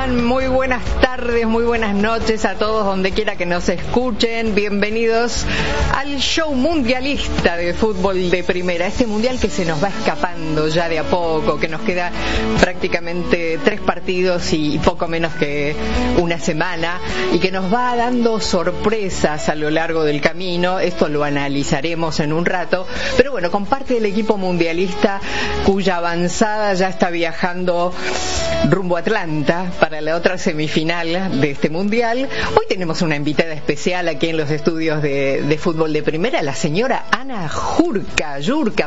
están? Muy buenas tardes, muy buenas noches a todos donde quiera que nos escuchen. Bienvenidos al show mundialista de fútbol de primera. Este mundial que se nos va escapando ya de a poco, que nos queda prácticamente 3 partidos y poco menos que una semana, y que nos va dando sorpresas a lo largo del camino. Esto lo analizaremos en un rato, pero bueno, con parte del equipo mundialista cuya avanzada ya está viajando rumbo a Atlanta para la otra semifinal de este mundial. Hoy tenemos una invitada especial aquí en los estudios de fútbol de primera, la señora Ana Yurka.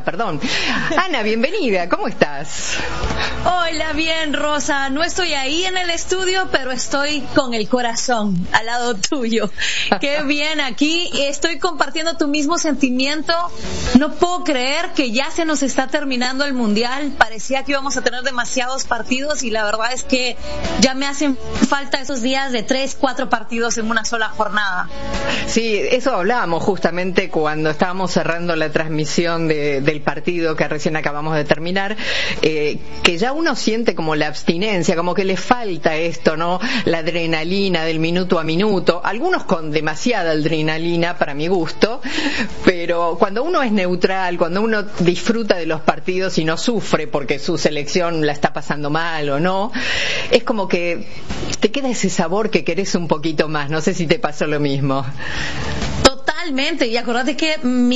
Ana, bienvenida, ¿cómo estás? Hola, bien, Rosa. No estoy ahí en el estudio, pero estoy con el corazón al lado tuyo. Qué bien, aquí estoy compartiendo tu mismo sentimiento. No puedo creer que ya se nos está terminando el mundial. Parecía que íbamos a tener demasiados partidos y la verdad es que ya me hacen falta esos días de 3-4 partidos en una sola jornada. Sí, eso hablábamos justamente cuando estábamos cerrando la transmisión del partido que recién acabamos de terminar, que ya uno siente como la abstinencia, como que le falta esto, ¿no? La adrenalina del minuto a minuto, algunos con demasiada adrenalina para mi gusto, pero cuando uno es neutral, cuando uno disfruta de los partidos y no sufre porque su selección la está pasando mal o no, es como que te queda ese sabor que querés un poquito más. No sé si te pasó lo mismo. Totalmente, y acordate que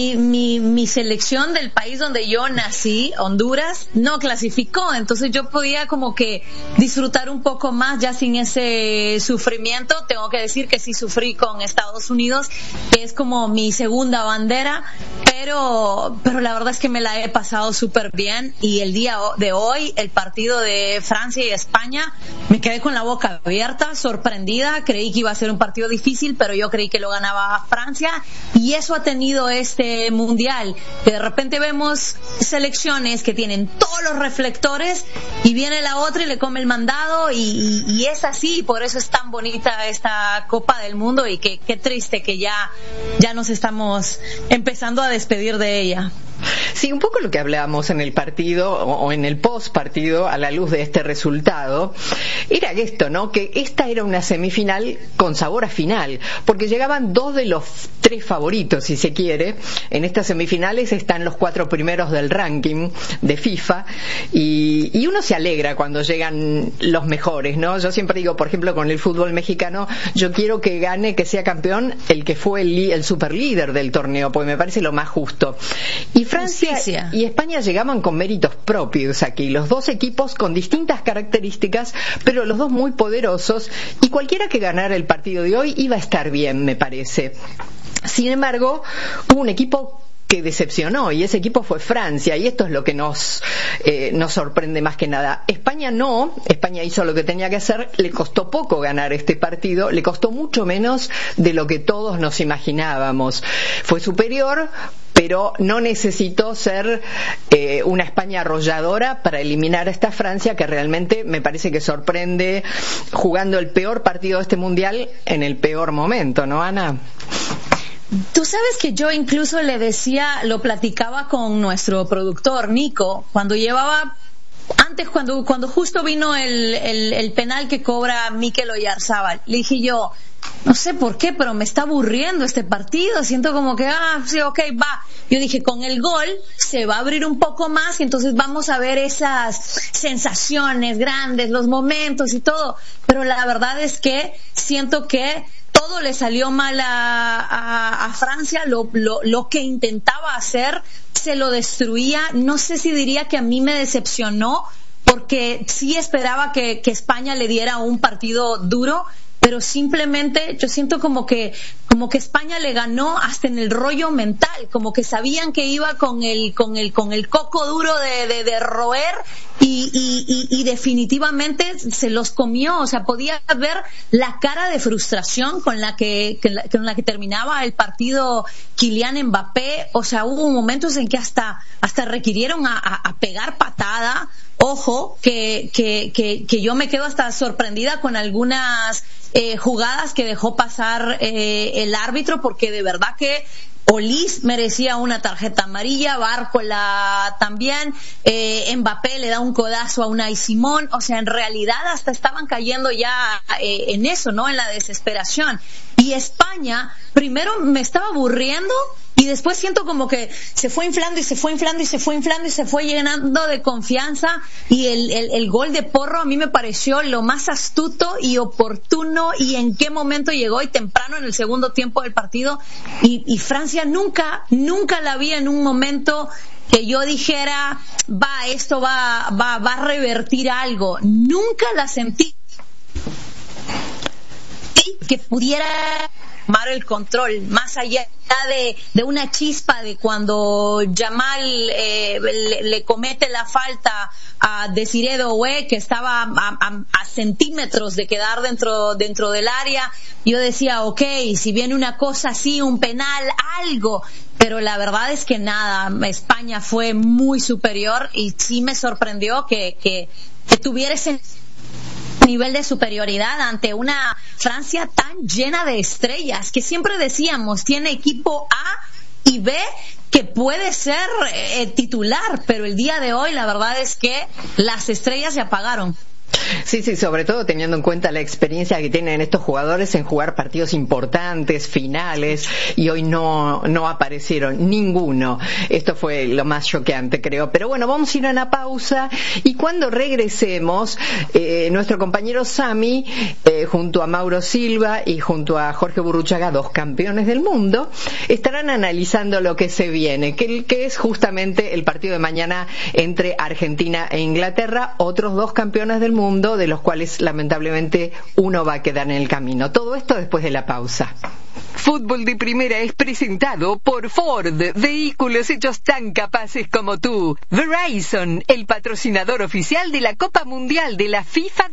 mi selección del país donde yo nací, Honduras, no clasificó, entonces yo podía como que disfrutar un poco más ya sin ese sufrimiento. Tengo que decir que sí sufrí con Estados Unidos, que es como mi segunda bandera, pero la verdad es que me la he pasado súper bien, y el día de hoy, el partido de Francia y España, me quedé con la boca abierta, sorprendida. Creí que iba a ser un partido difícil, pero yo creí que lo ganaba Francia. Y eso ha tenido este mundial, que de repente vemos selecciones que tienen todos los reflectores y viene la otra y le come el mandado, y es así. Por eso es tan bonita esta Copa del Mundo, y qué triste que ya nos estamos empezando a despedir de ella. Sí, un poco lo que hablábamos en el partido o en el post partido a la luz de este resultado era esto, ¿no? Que esta era una semifinal con sabor a final, porque llegaban 2 de los 3 favoritos, si se quiere. En estas semifinales están los 4 primeros del ranking de FIFA, y uno se alegra cuando llegan los mejores, ¿no? Yo siempre digo, por ejemplo, con el fútbol mexicano, yo quiero que gane, que sea campeón el que fue el superlíder del torneo, porque me parece lo más justo. Y Francia y España llegaban con méritos propios aquí, los 2 equipos con distintas características, pero los 2 muy poderosos, y cualquiera que ganara el partido de hoy iba a estar bien, me parece. Sin embargo, hubo un equipo que decepcionó, y ese equipo fue Francia, y esto es lo que nos sorprende más que nada. España hizo lo que tenía que hacer, le costó poco ganar este partido, le costó mucho menos de lo que todos nos imaginábamos. Fue superior, pero no necesitó ser una España arrolladora para eliminar a esta Francia, que realmente me parece que sorprende jugando el peor partido de este mundial en el peor momento, ¿no, Ana? Tú sabes que yo incluso le decía, lo platicaba con nuestro productor Nico, cuando justo vino el penal que cobra Mikel Oyarzabal, le dije yo, no sé por qué, pero me está aburriendo este partido, siento como que, sí, ok, va. Yo dije, con el gol se va a abrir un poco más, y entonces vamos a ver esas sensaciones grandes, los momentos y todo, pero la verdad es que siento que todo le salió mal a Francia. Lo que intentaba hacer se lo destruía. No sé si diría que a mí me decepcionó, porque sí esperaba que España le diera un partido duro, pero simplemente yo siento como que España le ganó hasta en el rollo mental, como que sabían que iba con el coco duro de roer, y definitivamente se los comió. O sea, podía ver la cara de frustración con la que terminaba el partido Kylian Mbappé. O sea, hubo momentos en que hasta requirieron a pegar patada. Ojo, que yo me quedo hasta sorprendida con algunas jugadas que dejó pasar el árbitro, porque de verdad que Olís merecía una tarjeta amarilla, Bárcola también, Mbappé le da un codazo a Unai Simón, o sea, en realidad hasta estaban cayendo ya en eso, ¿no? En la desesperación. Y España, primero me estaba aburriendo y después siento como que se fue inflando y se fue inflando y se fue inflando y se fue llenando de confianza, y el gol de Porro a mí me pareció lo más astuto y oportuno, y en qué momento llegó, y temprano en el segundo tiempo del partido, y Francia nunca la vi en un momento que yo dijera, esto va a revertir algo. Nunca la sentí que pudiera tomar el control, más allá de una chispa de cuando Yamal le comete la falta a Desiré Doué, que estaba a centímetros de quedar dentro del área. Yo decía, okay, si viene una cosa así, un penal, algo, pero la verdad es que nada. España fue muy superior y sí me sorprendió que tuviera ese nivel de superioridad ante una Francia tan llena de estrellas, que siempre decíamos tiene equipo A y B que puede ser titular, pero el día de hoy la verdad es que las estrellas se apagaron. Sí, sobre todo teniendo en cuenta la experiencia que tienen estos jugadores en jugar partidos importantes, finales, y hoy no aparecieron ninguno. Esto fue lo más choqueante, creo. Pero bueno, vamos a ir a una pausa, y cuando regresemos, nuestro compañero Sami, junto a Mauro Silva y junto a Jorge Burruchaga, 2 campeones del mundo, estarán analizando lo que se viene, que es justamente el partido de mañana entre Argentina e Inglaterra, otros 2 campeones del mundo, de los cuales lamentablemente uno va a quedar en el camino. Todo esto después de la pausa. Fútbol de Primera es presentado por Ford, vehículos hechos tan capaces como tú. Verizon, el patrocinador oficial de la Copa Mundial de la FIFA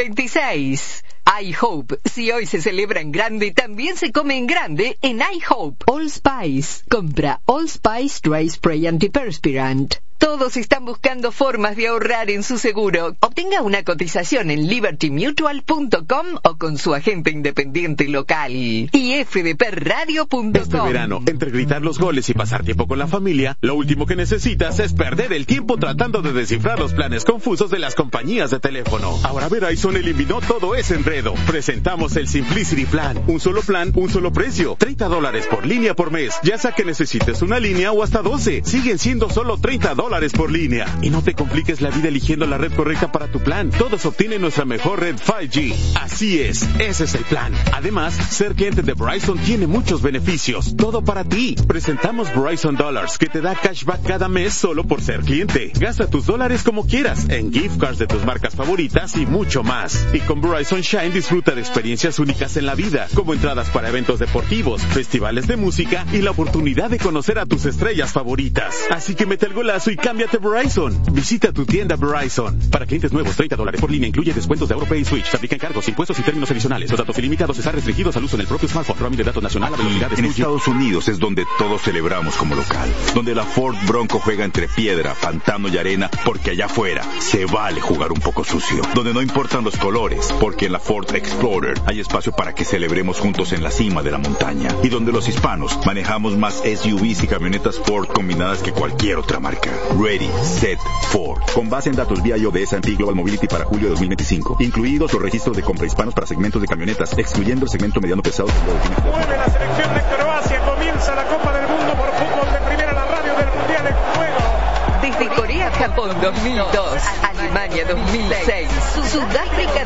2026. iHope, si hoy se celebra en grande, también se come en grande en iHope. Allspice, compra Allspice Dry Spray Antiperspirant. Todos están buscando formas de ahorrar en su seguro. Obtenga una cotización en libertymutual.com o con su agente independiente local. Y fdpradio.com. Este verano, entre gritar los goles y pasar tiempo con la familia, lo último que necesitas es perder el tiempo tratando de descifrar los planes confusos de las compañías de teléfono. Ahora Verizon eliminó todo ese enredo. Presentamos el Simplicity Plan. Un solo plan, un solo precio. $30 por línea por mes. Ya sea que necesites una línea o hasta 12. Siguen siendo solo $30 por línea. Y no te compliques la vida eligiendo la red correcta para tu plan. Todos obtienen nuestra mejor red 5G. Así es, ese es el plan. Además, ser cliente de Verizon tiene muchos beneficios. Todo para ti. Presentamos Verizon Dollars, que te da cashback cada mes solo por ser cliente. Gasta tus dólares como quieras, en gift cards de tus marcas favoritas y mucho más. Y con Verizon Shine disfruta de experiencias únicas en la vida, como entradas para eventos deportivos, festivales de música y la oportunidad de conocer a tus estrellas favoritas. Así que mete el golazo y cámbiate a Verizon. Visita tu tienda Verizon. Para clientes nuevos, $30 por línea, incluye descuentos de AuroPay y Switch. Se aplican cargos, impuestos y términos adicionales. Los datos ilimitados están restringidos al uso en el propio smartphone. Roaming de datos nacional a velocidades. En Estados Unidos es donde todos celebramos como local. Donde la Ford Bronco juega entre piedra, pantano y arena, porque allá afuera se vale jugar un poco sucio. Donde no importan los colores, porque en la Ford Explorer hay espacio para que celebremos juntos en la cima de la montaña. Y donde los hispanos manejamos más SUVs y camionetas Ford combinadas que cualquier otra marca. Ready, Set, Ford. Con base en datos BIO de S&P Global Mobility para julio de 2025. Incluidos los registros de compra hispanos para segmentos de camionetas, excluyendo el segmento mediano pesado. Mueve la selección de Croacia. Comienza la Copa del Mundo por Fútbol de Primera, la radio del Mundial en juego. Desde Corea, Japón 2002, Alemania 2006, Sudáfrica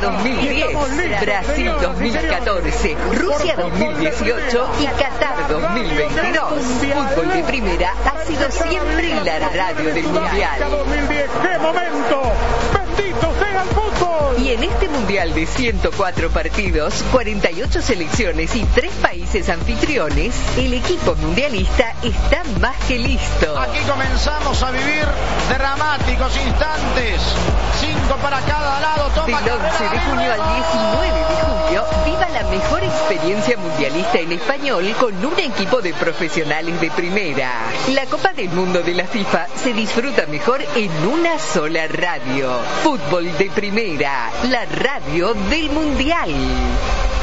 2010, Brasil 2014, Rusia 2018 y Qatar 2022. Fútbol de Primera ha sido siempre la radio del Mundial. 2010, ¡qué momento! ¡Bendito sea el fútbol! Y en este Mundial de 104 partidos, 48 selecciones y 3 países anfitriones, el equipo mundialista está más que listo. Aquí comenzamos a vivir dramáticos instantes. 5 para cada lado. Del 11 de junio al 19 de julio, viva la mejor experiencia mundialista en español con un equipo de profesionales de primera. La Copa del Mundo de la FIFA se disfruta mejor en una sola radio. Fútbol de Primera, la radio del Mundial.